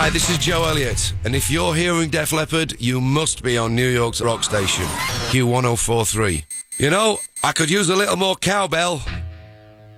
Hi, this is Joe Elliott, and if you're hearing Def Leppard, you must be on New York's rock station, Q1043. You know, I could use a little more cowbell.